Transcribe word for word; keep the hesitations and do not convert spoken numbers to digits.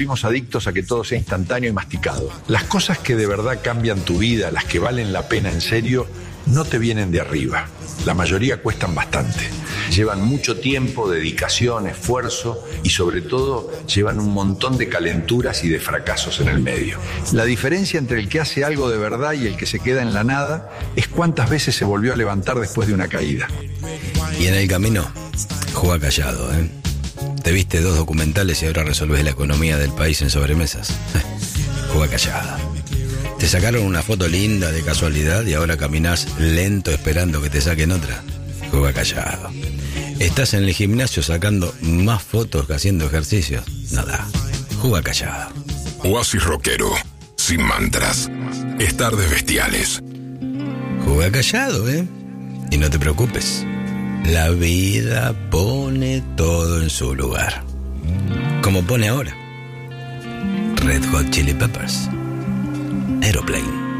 Vivimos adictos a que todo sea instantáneo y masticado. Las cosas que de verdad cambian tu vida, las que valen la pena en serio, no te vienen de arriba. La mayoría cuestan bastante. Llevan mucho tiempo, dedicación, esfuerzo y sobre todo llevan un montón de calenturas y de fracasos en el medio. La diferencia entre el que hace algo de verdad y el que se queda en la nada es cuántas veces se volvió a levantar después de una caída. Y en el camino, juega callado, ¿eh? Te viste dos documentales y ahora resolvés la economía del país en sobremesas. Juega callado. Te sacaron una foto linda de casualidad y ahora caminás lento esperando que te saquen otra. Juega callado. Estás en el gimnasio sacando más fotos que haciendo ejercicio. Nada. Juega callado. Oasis rockero. Sin mantras. Es Tardes Bestiales. Juega callado, ¿eh? Y no te preocupes. La vida pone todo en su lugar. Como pone ahora Red Hot Chili Peppers. Aeroplane.